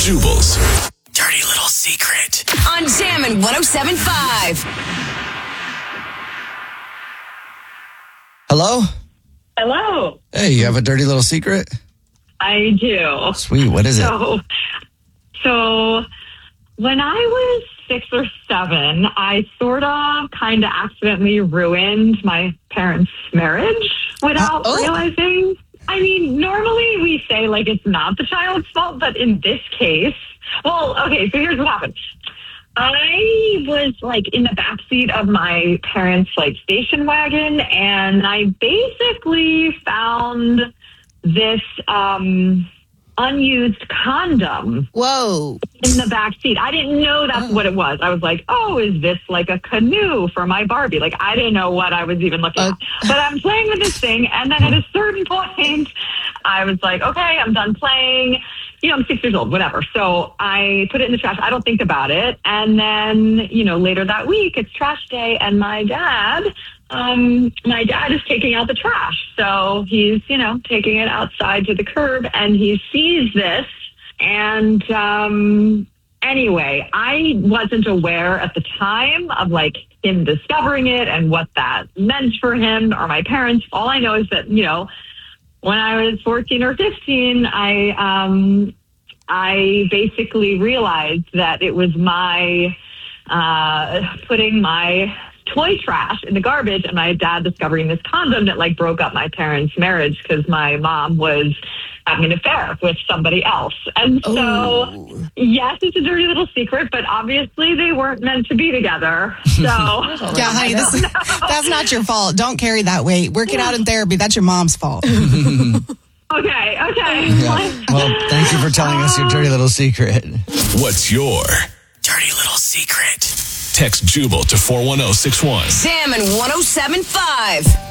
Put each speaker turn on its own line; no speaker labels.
Jubal's dirty little secret
on Jammin' 107.5.
Hello?
Hello.
Hey, you have a dirty little secret?
I do.
Sweet, what is it?
So when I was 6 or 7, I sort of kind of accidentally ruined my parents' marriage without realizing. I mean, normally we say like it's not the child's fault, but in this case, so here's what happened. I was like in the backseat of my parents' like station wagon, and I basically found this unused condom.
Whoa.
In the backseat. I didn't know that's what it was. I was like, oh, is this like a canoe for my Barbie? Like, I didn't know what I was even looking at. But I'm playing with this thing, and then at a certain point, I was like, okay, I'm done playing. You know, I'm 6 years old, whatever. So I put it in the trash. I don't think about it. And then, later that week, it's trash day, and my dad is taking out the trash. So he's, taking it outside to the curb, and he sees this. And anyway, I wasn't aware at the time of like him discovering it and what that meant for him or my parents. All I know is that, when I was 14 or 15, I basically realized that it was my putting my toy trash in the garbage and my dad discovering this condom that like broke up my parents' marriage because my mom was having an affair with somebody else. And so, yes, it's a dirty little secret, but obviously they weren't meant to be together. So,
yeah, honey, that's not your fault. Don't carry that weight. Work it out in therapy. That's your mom's fault.
Okay.
Yeah. Well, thank you for telling us your dirty little secret.
What's your dirty little secret? Text Jubal to 41061.
Jammin' 107.5.